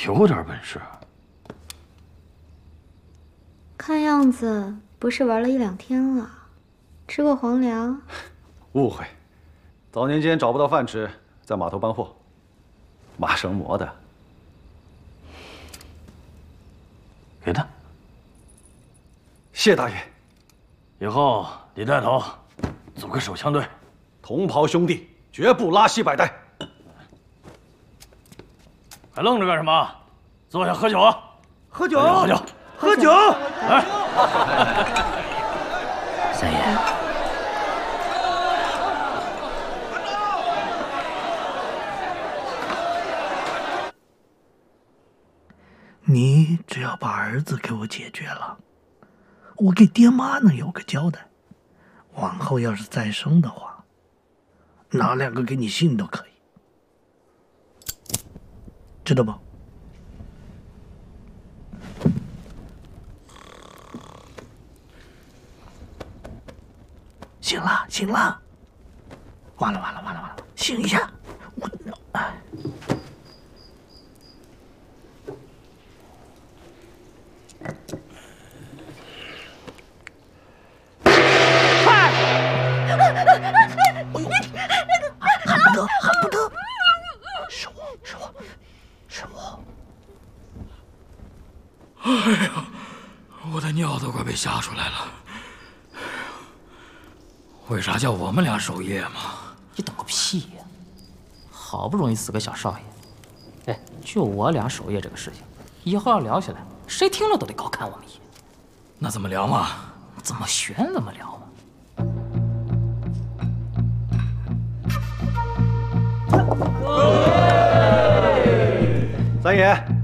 有点本事。 看样子不是玩了1、2天了，吃过皇粮？ 误会，早年间找不到饭吃，在码头搬货，麻绳磨的。 给他。 谢大爷。 以后你带头组个手枪队， 同袍兄弟绝不拉稀摆带。 还愣着干什么？坐下喝酒啊！ 喝酒， 喝酒， 喝酒！ 来， 三爷， 你只要把儿子给我解决了，我给爹妈能有个交代。往后要是再生的话，拿2个给你信都可以，知道不？醒了，醒了！完了，完了，完了，完了！醒一下！我，哎。喊不得！是我，是我，是我！ 哎呀，我的尿都快被吓出来了。为啥叫我们俩守夜嘛？ 你懂个屁呀！好不容易死个小少爷，哎，就我俩守夜这个事情，以后要聊起来，谁听了都得高看我们一眼。 那怎么聊嘛？ 怎么悬怎么聊嘛。 三爷，